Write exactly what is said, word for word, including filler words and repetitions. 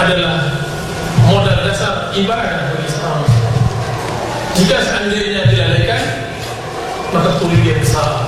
adalah modal dasar ibadah bagi Islam. Jika seandainya dilalaikan, maka kerugian besar.